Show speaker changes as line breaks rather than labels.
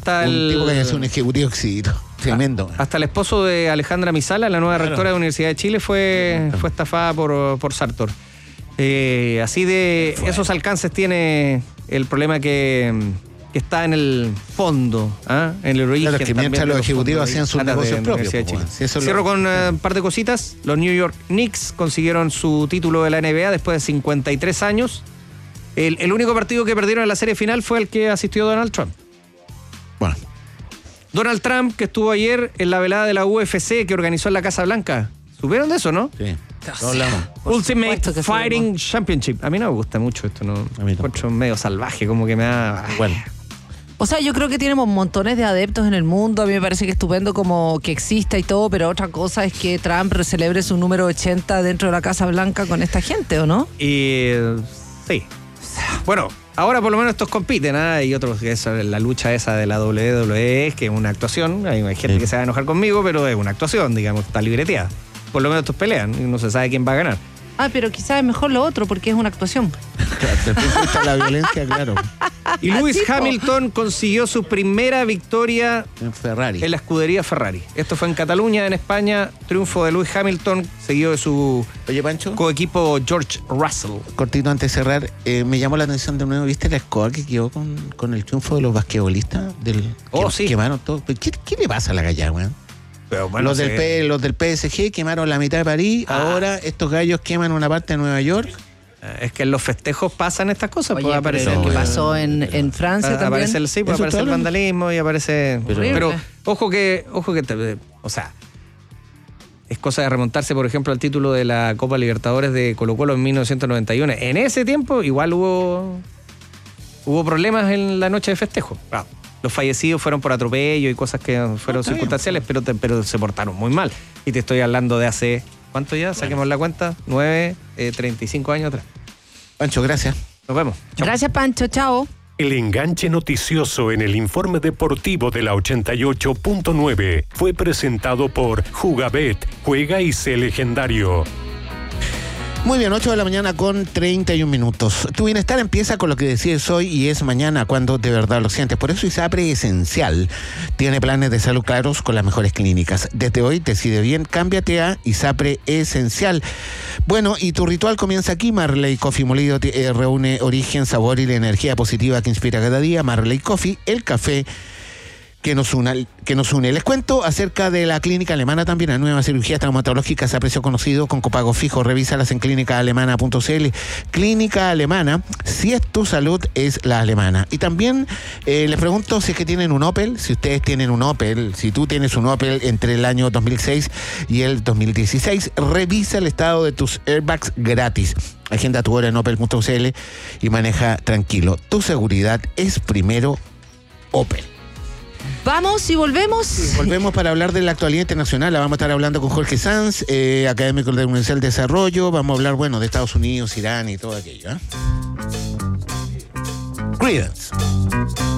hasta
un tipo que haya sido un ejecutivo exitoso. Tremendo.
Hasta el esposo de Alejandra Misala, la nueva rectora de la Universidad de Chile, fue estafada por Sartor. Así de esos alcances tiene el problema que está en el fondo, en el origen.
Claro, que mientras los ejecutivos hacían sus negocios propios.
Cierro con un par de cositas. Los New York Knicks consiguieron su título de la NBA después de 53 años. El único partido que perdieron en la serie final fue el que asistió Donald Trump.
Bueno.
Donald Trump, que estuvo ayer en la velada de la UFC que organizó en la Casa Blanca. ¿Supieron de eso, no?
Sí. No hablamos.
Ultimate Fighting Championship. A mí no me gusta mucho esto, ¿no? A mí encuentro medio salvaje, como que me da...
Bueno.
O sea, yo creo que tenemos montones de adeptos en el mundo. A mí me parece que es estupendo como que exista y todo, pero otra cosa es que Trump celebre su número 80 dentro de la Casa Blanca con esta gente, ¿o no?
Sí. Bueno, ahora por lo menos estos compiten, y otros que es la lucha esa de la WWE, que es una actuación. Hay gente que se va a enojar conmigo, pero es una actuación, digamos, está libreteada. Por lo menos estos pelean y no se sabe quién va a ganar.
Pero quizás es mejor lo otro porque es una actuación.
Desde el punto de vista de la violencia, claro.
Y Lewis Hamilton consiguió su primera victoria
en Ferrari,
en la escudería Ferrari. Esto fue en Cataluña, en España. Triunfo de Lewis Hamilton, seguido de su coequipo George Russell.
Cortito antes de cerrar, me llamó la atención de nuevo. ¿Viste la escoba que quedó con el triunfo de los basquetbolistas?
Sí.
Quemaron todo. ¿Qué le pasa a la galla, weón?
Pero bueno,
los del PSG quemaron la mitad de París. Ahora estos gallos queman una parte de Nueva York.
Es que en los festejos pasan estas cosas.
Oye, aparecer lo que pasó en Francia también.
Aparece el vandalismo y aparece... Pero ojo que o sea, es cosa de remontarse, por ejemplo, al título de la Copa Libertadores de Colo-Colo en 1991. En ese tiempo igual hubo problemas en la noche de festejo. Los fallecidos fueron por atropello y cosas que fueron circunstanciales, pero se portaron muy mal. Y te estoy hablando de hace... ¿Cuánto ya? Saquemos la cuenta. 35 años atrás.
Pancho, gracias.
Nos vemos.
Chau. Gracias, Pancho. Chao.
El enganche noticioso en el informe deportivo de la 88.9 fue presentado por Jugabet. Juega y sé legendario.
Muy bien, 8 de la mañana con 31 minutos. Tu bienestar empieza con lo que decides hoy y es mañana cuando de verdad lo sientes. Por eso ISAPRE Esencial tiene planes de salud claros con las mejores clínicas. Desde hoy decide bien, cámbiate a ISAPRE Esencial. Bueno, y tu ritual comienza aquí. Marley Coffee molido reúne origen, sabor y la energía positiva que inspira cada día. Marley Coffee, el café que nos une. Les cuento acerca de la clínica alemana también, la nueva cirugía traumatológica a precio conocido con copago fijo. Revísalas en clínicaalemana.cl. Clínica Alemana, si es tu salud, es la alemana. Y también les pregunto si es que tienen un Opel, si ustedes tienen un Opel, si tú tienes un Opel entre el año 2006 y el 2016, revisa el estado de tus airbags gratis. Agenda tu hora en opel.cl y maneja tranquilo. Tu seguridad es primero Opel.
Vamos y volvemos.
Sí, volvemos para hablar de la actualidad internacional. La vamos a estar hablando con Jorge Sanz, académico de la Universidad del Desarrollo. Vamos a hablar, de Estados Unidos, Irán y todo aquello. Creedence.